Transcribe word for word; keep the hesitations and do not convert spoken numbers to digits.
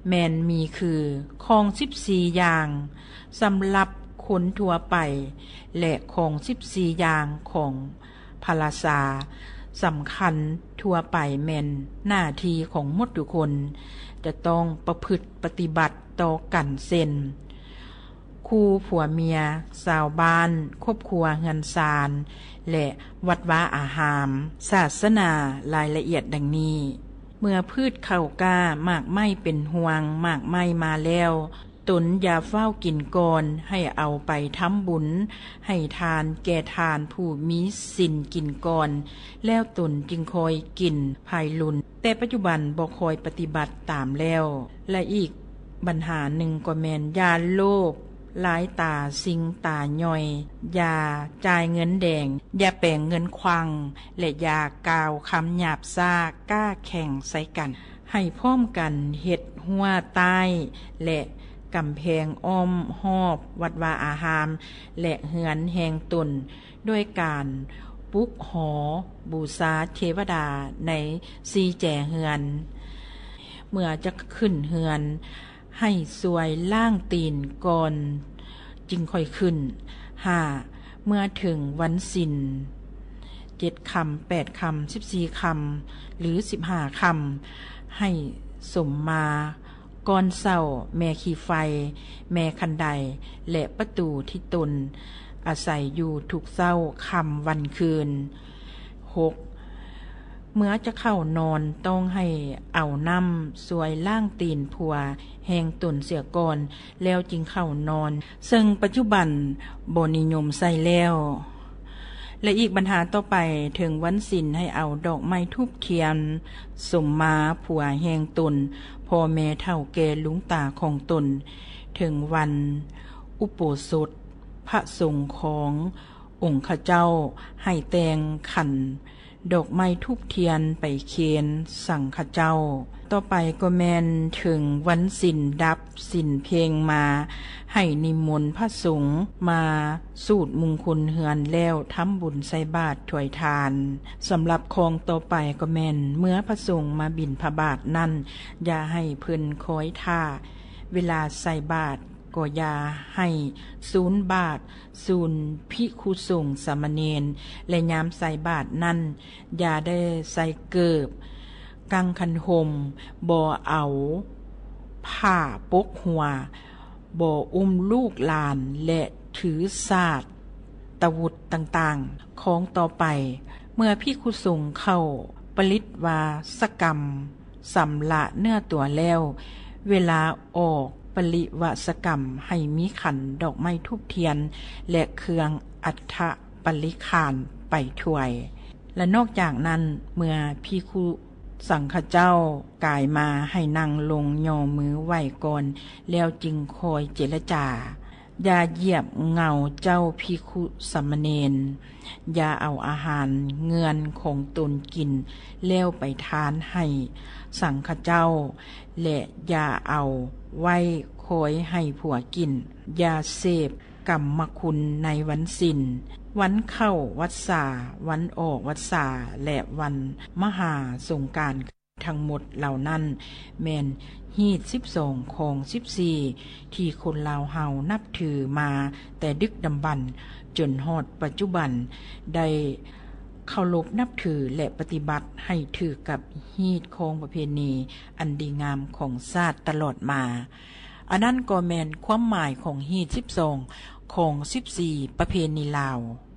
แม่นมีคือของสิบสี่อย่างสำหรับคนทั่วไปและของสิบสี่อย่างของภราษาสำคัญทั่วไปแม่นหน้าที่ของหมดทุกคนจะต้องประพฤติปฏิบัติต่อกันเช่นคู่ผัวเมียชาวบ้านครอบครัวเฮือนซานและวัดวาอาหารศาสนารายละเอียดดังนี้เมื่อพืชเข้ากล้ามากไม้เป็นห่วงมากไม้มาแล้วตนอย่าเฝ้ากินก่อนให้เอาไปทำบุญให้ทานแก่ทานผู้มีศีลกินก่อนแล้วตนจึงคอยกินภายหลุนแต่ปัจจุบันบ่คอยปฏิบัติตามแล้วและอีกปัญหาหนึ่งก็แม่นยาโลภหลายตาสิงตาย่อยอย่าจ่ายเงินแดงอย่าแปลงเงินควังและอย่ากล่าวคำหยาบซ่ากล้าแข่งใส่กันให้พร้อมกันเฮ็ดหัวใต้และกำแพงอ้อมหอบวัดวาอาหารและเหือนแห่งตนด้วยการปลุกหอบูชาเทวดาในซีแจเหือนเมื่อจะขึ้นเหือนให้สวยล่างตีนก่อนจึงค่อยขึ้นห้าเมื่อถึงวันศีลเจ็ดคำแปดคำสิบสี่คำหรือสิบห้าคำให้สมมาก่อนเศร้าแม่ขี้ไฟแม่คันไดและประตูที่ตนอาศัยอยู่ทุกเศร้าคำวันคืนหกเมื่อจะเข้านอนต้องให้เอาน้ำสวยล่างตีนผัวแห่งตนเสียก่อนแล้วจึงเข้านอนซึ่งปัจจุบันบ่นิยมใส่แล้วและอีกปัญหาต่อไปถึงวันศีลให้เอาดอกไม้ธูปเทียนสมมาผัวแห่งตนพ่อแม่เฒ่าแก่ลุงตาของตนถึงวันอุโบสถพระสงฆ์ขององค์ข้าเจ้าให้แต่งขันดอกไม้ธูปเทียนไปเคียนสั่งข้าเจ้าต่อไปก็แม่นถึงวันศีลดับศีลเพลงมาให้นิมนต์พระสงฆ์มาสูตรมงคลเฮือนแล้วทำบุญใส่บาตรถวายทานสำหรับของต่อไปก็แม่นเมื่อพระสงฆ์มาบิณฑบาตนั่นอย่าให้เพิ่นคอยท่าเวลาใส่บาตรก็อย่าให้ศูนย์บาทศูนย์ภิกขุสงฆ์สามเณรและยามใส่บาทนั้นอย่าได้ใส่เกิบกังคันห่มบ่เอาผ้าปกหัวบ่อุ้มลูกหลานและถือศาสตร์ตะวุธต่างๆของต่อไปเมื่อภิกขุสงฆ์เข้าปริตวาสกรรมสำละเนื้อตัวแล้วเวลาออกปริวาสกรรมให้มีขันดอกไม้ธูปเทียนและเครื่องอัฐปริขารไปถวายและนอกจากนั้นเมื่อภิกขุสังฆเจ้ากายมาให้นั่งลงย่อมือไหว้ก่อนแล้วจึงคอยเจรจาอย่าเหยียบเงาเจ้าภิกขุสามเณรอย่าเอาอาหารเงินของตนกินแล้วไปทานให้สังฆเจ้าและอย่าเอาไว้คอยให้ผัวกินอย่าเสพกรรมคุณในวันศีลวันเข้าวัดสาวันออกวัดสาและวันมหาสงกรานต์ทั้งหมดเหล่านั้นแม่นฮีตสิบสองของสิบสี่ที่คนลาวเฮานับถือมาแต่ดึกดำบรรพ์จนฮอดปัจจุบันได้เคารพนับถือและปฏิบัติให้ถือกับฮีตของประเพณีอันดีงามของชาติตลอดมาอันนั้นก็แม่นความหมายของฮีตสิบสองของสิบสี่ประเพณีลาว